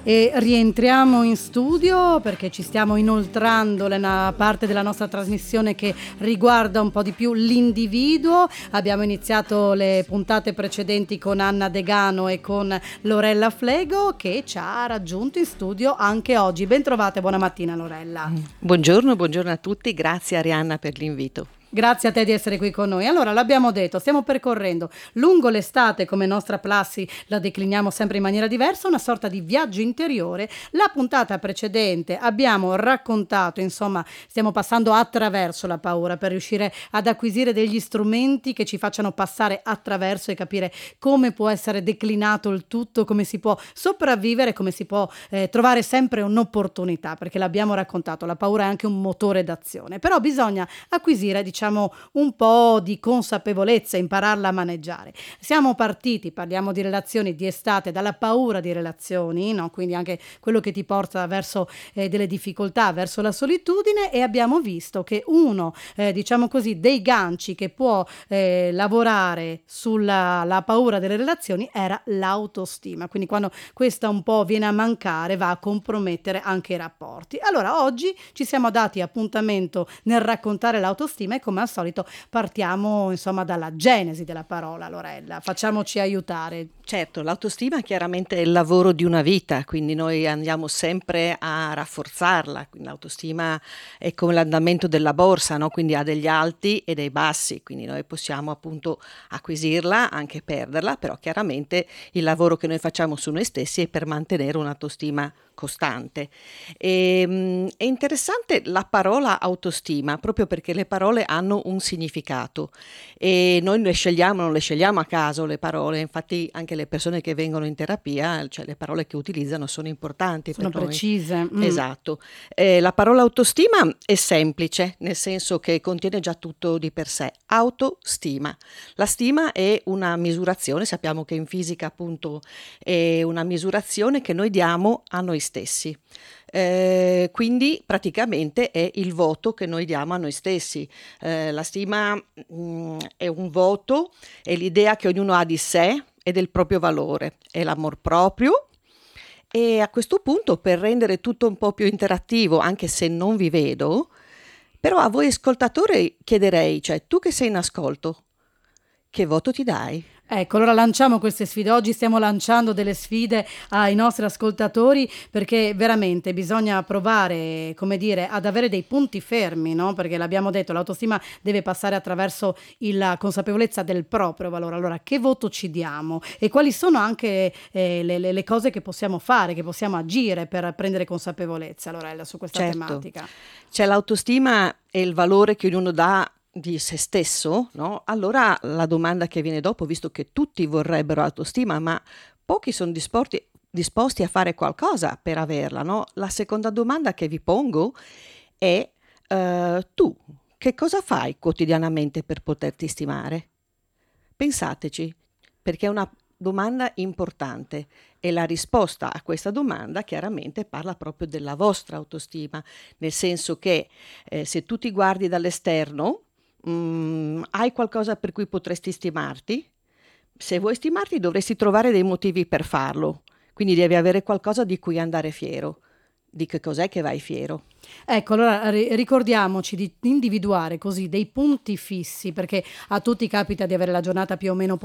E rientriamo in studio perché ci stiamo inoltrando nella parte della nostra trasmissione che riguarda un po' di più l'individuo. Abbiamo iniziato le puntate precedenti con Anna Degano e con Lorella Flego, che ci ha raggiunto in studio anche oggi. Ben trovate, buona mattina Lorella. Buongiorno a tutti, grazie Arianna per l'invito. Grazie a te di essere qui con noi. Allora, l'abbiamo detto, stiamo percorrendo lungo l'estate, come nostra prassi la decliniamo sempre in maniera diversa, una sorta di viaggio interiore. La puntata precedente abbiamo raccontato, insomma, stiamo passando attraverso la paura per riuscire ad acquisire degli strumenti che ci facciano passare attraverso e capire come può essere declinato il tutto, come si può sopravvivere, come si può trovare sempre un'opportunità, perché l'abbiamo raccontato, la paura è anche un motore d'azione, però bisogna acquisire, diciamo, un po' di consapevolezza, impararla a maneggiare. Siamo partiti, parliamo di relazioni di estate, dalla paura di relazioni, no? Quindi anche quello che ti porta verso delle difficoltà, verso la solitudine, e abbiamo visto che uno, diciamo così, dei ganci che può lavorare sulla la paura delle relazioni era l'autostima. Quindi quando questa un po' viene a mancare va a compromettere anche i rapporti. Allora oggi ci siamo dati appuntamento nel raccontare l'autostima e come al solito partiamo insomma dalla genesi della parola. Lorella, facciamoci aiutare. Certo, l'autostima chiaramente è il lavoro di una vita, quindi noi andiamo sempre a rafforzarla. Quindi l'autostima è come l'andamento della borsa, no? Quindi ha degli alti e dei bassi, quindi noi possiamo appunto acquisirla, anche perderla, però chiaramente il lavoro che noi facciamo su noi stessi è per mantenere un'autostima costante. È interessante la parola autostima, proprio perché le parole hanno un significato e noi non le scegliamo a caso le parole, infatti anche le persone che vengono in terapia, cioè le parole che utilizzano sono importanti. Sono per precise. noi. Esatto. La parola autostima è semplice, nel senso che contiene già tutto di per sé. Autostima. La stima è una misurazione, sappiamo che in fisica appunto è una misurazione che noi diamo a noi stessi. Quindi praticamente è il voto che noi diamo a noi stessi. La stima è un voto, è l'idea che ognuno ha di sé e del proprio valore, è l'amor proprio. E a questo punto, per rendere tutto un po' più interattivo, anche se non vi vedo, però a voi ascoltatori chiederei, cioè tu che sei in ascolto, che voto ti dai? Ecco, allora lanciamo queste sfide. Oggi stiamo lanciando delle sfide ai nostri ascoltatori perché veramente bisogna provare, come dire, ad avere dei punti fermi, no? Perché l'abbiamo detto, l'autostima deve passare attraverso la consapevolezza del proprio valore. Allora, che voto ci diamo? E quali sono anche le cose che possiamo fare, che possiamo agire per prendere consapevolezza, Lorella, su questa tematica? C'è l'autostima e il valore che ognuno dà di se stesso, no? Allora la domanda che viene dopo, visto che tutti vorrebbero autostima, ma pochi sono disposti a fare qualcosa per averla, no? La seconda domanda che vi pongo è tu che cosa fai quotidianamente per poterti stimare? Pensateci, perché è una domanda importante e la risposta a questa domanda chiaramente parla proprio della vostra autostima, nel senso che se tu ti guardi dall'esterno, hai qualcosa per cui potresti stimarti? Se vuoi stimarti dovresti trovare dei motivi per farlo, quindi devi avere qualcosa di cui andare fiero. Di che cos'è che vai fiero? Ecco, allora ricordiamoci di individuare così dei punti fissi, perché a tutti capita di avere la giornata più o meno